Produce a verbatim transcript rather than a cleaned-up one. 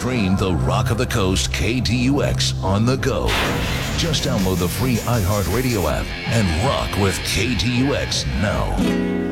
stream the Rock of the Coast K D U X on the go. Just download the free iHeartRadio app and rock with K D U X now.